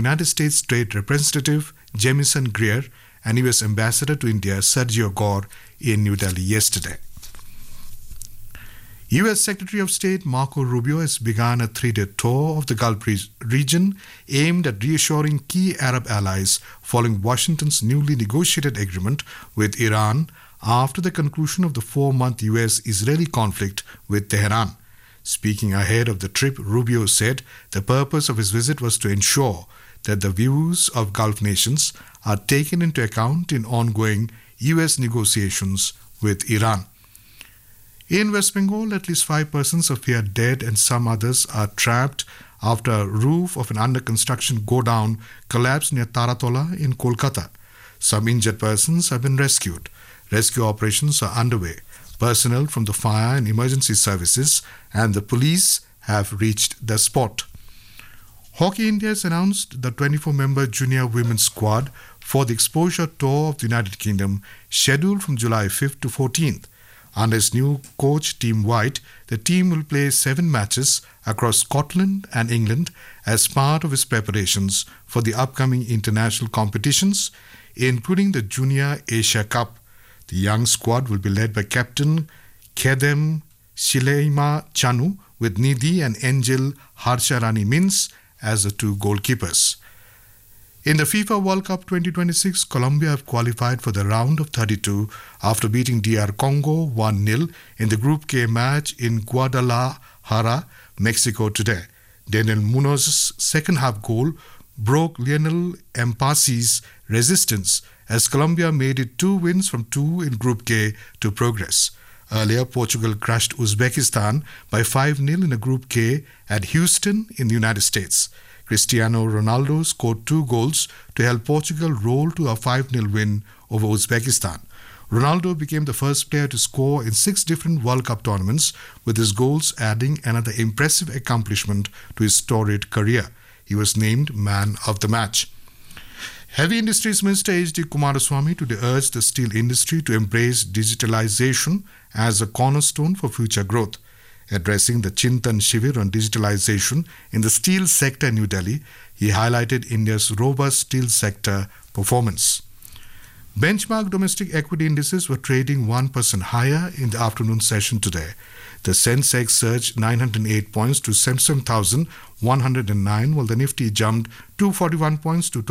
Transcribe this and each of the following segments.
United States Trade Representative Jamieson Greer and US Ambassador to India Sergio Gore in New Delhi yesterday. US Secretary of State Marco Rubio has begun a 3-day tour of the Gulf region aimed at reassuring key Arab allies following Washington's newly negotiated agreement with Iran after the conclusion of the 4-month US-Israeli conflict with Tehran. Speaking ahead of the trip, Rubio said the purpose of his visit was to ensure that the views of Gulf nations are taken into account in ongoing US negotiations with Iran. In West Bengal, at least 5 persons are feared dead and some others are trapped after a roof of an under-construction godown collapsed near Taratola in Kolkata. Some injured persons have been rescued. Rescue operations are underway. Personnel from the fire and emergency services and the police have reached the spot. Hockey India has announced the 24-member junior women's squad for the exposure tour of the United Kingdom, scheduled from July 5th to 14th. Under its new coach, Tim White, the team will play 7 matches across Scotland and England as part of its preparations for the upcoming international competitions, including the Junior Asia Cup. The young squad will be led by captain Kedem Shileima Chanu, with Nidhi and Angel Harsharani Mins as the 2 goalkeepers. In the FIFA World Cup 2026, Colombia have qualified for the round of 32 after beating DR Congo 1-0 in the Group K match in Guadalajara, Mexico today. Daniel Munoz's second-half goal broke Lionel Mpasi's resistance as Colombia made it 2 wins from 2 in Group K to progress. Earlier, Portugal crushed Uzbekistan by 5-0 in a Group K at Houston in the United States. Cristiano Ronaldo scored 2 goals to help Portugal roll to a 5-0 win over Uzbekistan. Ronaldo became the first player to score in 6 different World Cup tournaments, with his goals adding another impressive accomplishment to his storied career. He was named Man of the Match. Heavy Industries Minister H.D. Kumaraswamy today urged the steel industry to embrace digitalization as a cornerstone for future growth. Addressing the Chintan Shivir on digitalization in the steel sector in New Delhi, he highlighted India's robust steel sector performance. Benchmark domestic equity indices were trading 1% higher in the afternoon session today. The Sensex surged 908 points to 77,109, while the Nifty jumped 241 points to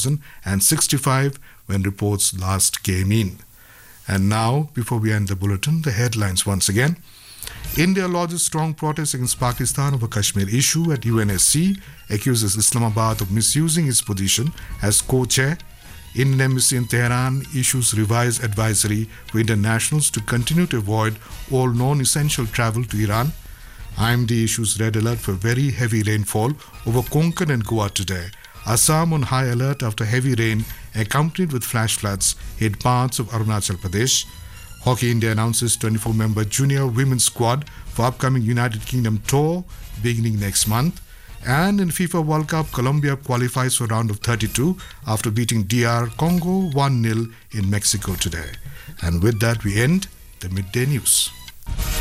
24,065 when reports last came in. And now, before we end the bulletin, the headlines once again. India lodges strong protest against Pakistan over Kashmir issue at UNSC, accuses Islamabad of misusing its position as co-chair. Indian Embassy in Tehran issues revised advisory for internationals to continue to avoid all non-essential travel to Iran. IMD issues red alert for very heavy rainfall over Konkan and Goa today. Assam on high alert after heavy rain accompanied with flash floods hit parts of Arunachal Pradesh. Hockey India announces 24-member junior women's squad for upcoming United Kingdom tour beginning next month. And in FIFA World Cup, Colombia qualifies for round of 32 after beating DR Congo 1-0 in Mexico today. And with that, we end the Midday News.